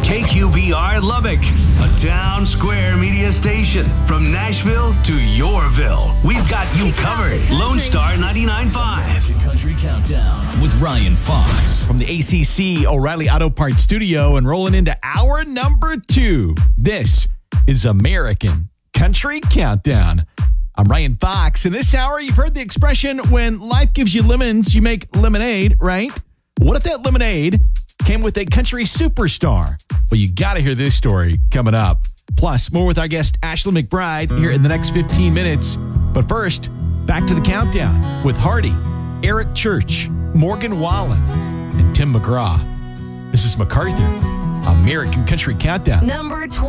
KQBR Lubbock, a town square media station. From Nashville to Yorville, we've got you covered. Lone Star 99.5. The Country Countdown with Ryan Fox. From the ACC O'Reilly Auto Parts studio and rolling into hour number 2. This is American Country Countdown. I'm Ryan Fox. In this hour, you've heard the expression, when life gives you lemons, you make lemonade, right? What if that lemonade came with a country superstar? Well, you got to hear this story coming up. Plus, more with our guest, Ashley McBride, here in the next 15 minutes. But first, back to the countdown with Hardy, Eric Church, Morgan Wallen, and Tim McGraw. This is MacArthur, American Country Countdown. Number 20.